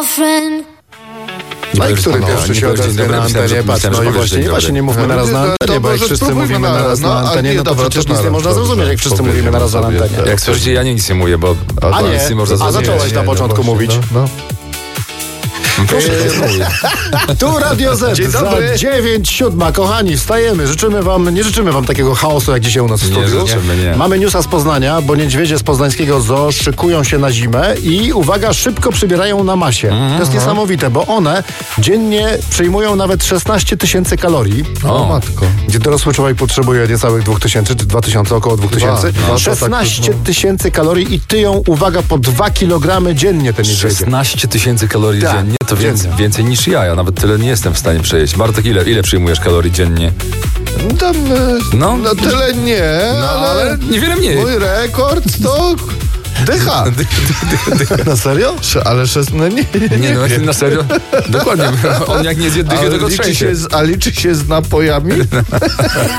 girlfriend. No i który pierwszy się odezwie na antenie? Patrz, no i właśnie nie mówmy naraz na antenie, bo jak wszyscy mówimy naraz na antenie, no to przecież nic nie można zrozumieć, jak wszyscy mówimy naraz na antenie. Jak słyszycie, ja nic nie mówię, bo nic nie można zrozumieć. A zacząłeś na początku mówić. Tu Radio Z za 9:07. Kochani, wstajemy. Nie życzymy wam takiego chaosu, jak dzisiaj u nas w studiu. Nie. Mamy newsa z Poznania, bo niedźwiedzie z poznańskiego zoo szykują się na zimę i uwaga, szybko przybierają na masie. To jest niesamowite, bo one dziennie przyjmują nawet 16 000 kalorii. O matko. Gdzie dorosły człowiek potrzebuje niecałych 2000 czy 2000, około 2000. 16 000 kalorii i tyją, uwaga, po 2 kg dziennie te niedźwiedzie. 16 000 kalorii dziennie? To więcej niż ja nawet tyle nie jestem w stanie przejeść. Bartek, ile przyjmujesz kalorii dziennie? Tam, no tyle nie, ale niewiele mniej. Mój rekord to dycha. Na serio? Ale nie. Na serio? Dokładnie. On jak nie zje dychy, to go trzęsie. A liczy się z napojami?